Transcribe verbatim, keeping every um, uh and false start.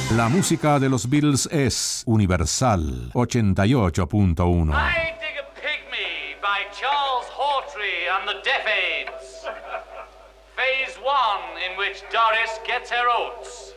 La música de los Beatles es Universal ochenta y ocho punto uno. I Dig a Pygmy by Charles Hawtrey and the Deaf Aids. Phase one, in which Doris gets her oats.